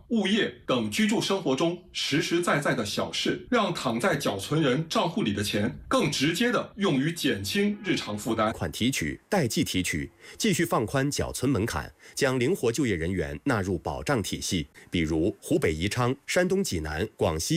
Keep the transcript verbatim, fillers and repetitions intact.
物业等居住生活中实实在在的小事，让躺在缴存人账户里的钱更直接的用于减轻日常负担。 款提取、代际提取，继续放宽缴存门槛，将灵活就业人员纳入保障体系，比如湖北宜昌、山东济南、广西。